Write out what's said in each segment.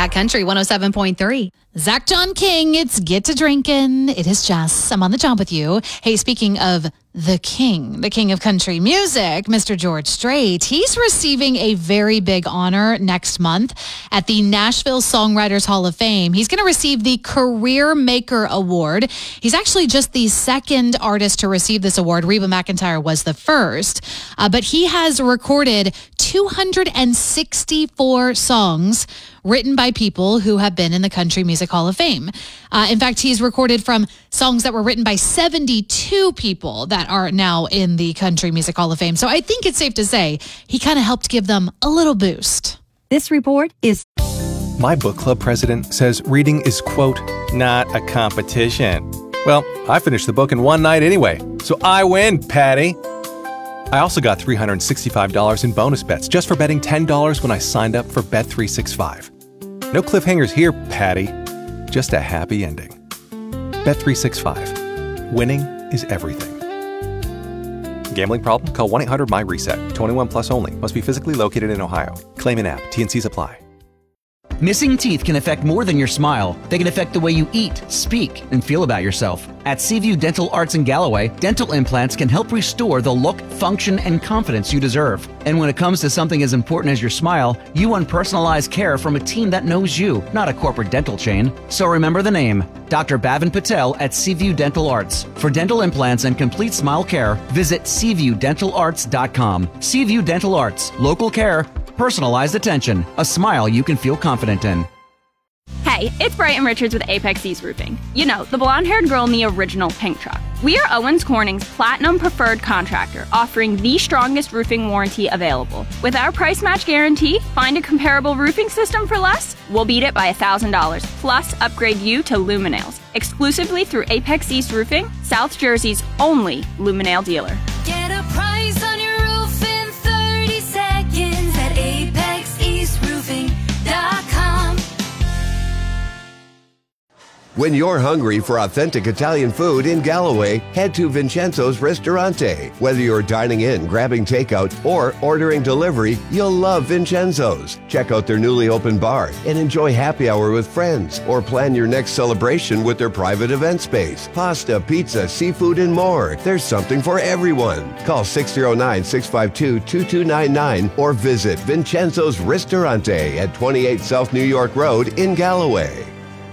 at Country 107.3. Zach John King, it's Get to Drinkin'. It is Jess. I'm on the job with you. Hey, speaking of the king of country music, Mr. George Strait, he's receiving a very big honor next month at the Nashville Songwriters Hall of Fame. He's going to receive the Career Maker Award. He's actually just the second artist to receive this award. Reba McEntire was the first, but he has recorded 264 songs written by people who have been in the Country Music Hall of Fame. In fact, he's recorded from songs that were written by 72 people that are now in the Country Music Hall of Fame. So I think it's safe to say he kind of helped give them a little boost. This report is... My book club president says reading is, quote, not a competition. Well, I finished the book in one night anyway, so I win, Patty. I also got $365 in bonus bets just for betting $10 when I signed up for Bet365. No cliffhangers here, Patty. Just a happy ending. Bet365. Winning is everything. Gambling problem? Call 1-800-MY-RESET. 21 plus only. Must be physically located in Ohio. Claim in app. T&Cs apply. Missing teeth can affect more than your smile. They can affect the way you eat, speak, and feel about yourself. At Seaview Dental Arts in Galloway, dental implants can help restore the look, function, and confidence you deserve. And when it comes to something as important as your smile, you want personalized care from a team that knows you, not a corporate dental chain. So remember the name, Dr. Bhavin Patel at Seaview Dental Arts. For dental implants and complete smile care, visit SeaviewDentalArts.com. Seaview Dental Arts, local care, personalized attention, a smile you can feel confident in. Hey, it's Brighton Richards with Apex East Roofing. You know, the blonde-haired girl in the original pink truck. We are Owens Corning's Platinum Preferred Contractor, offering the strongest roofing warranty available. With our price match guarantee, find a comparable roofing system for less, we'll beat it by $1,000, plus upgrade you to Luminails. Exclusively through Apex East Roofing, South Jersey's only Luminail dealer. Get a price on your roof in 30 seconds at ApexEastRoofing.com. When you're hungry for authentic Italian food in Galloway, head to Vincenzo's Ristorante. Whether you're dining in, grabbing takeout, or ordering delivery, you'll love Vincenzo's. Check out their newly opened bar and enjoy happy hour with friends, or plan your next celebration with their private event space. Pasta, pizza, seafood, and more. There's something for everyone. Call 609-652-2299 or visit Vincenzo's Ristorante at 28 South New York Road in Galloway.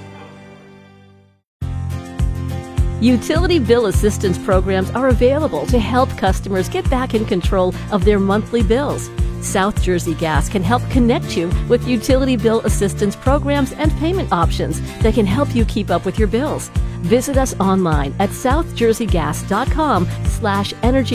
Utility bill assistance programs are available to help customers get back in control of their monthly bills. South Jersey Gas can help connect you with utility bill assistance programs and payment options that can help you keep up with your bills. Visit us online at southjerseygas.com/energy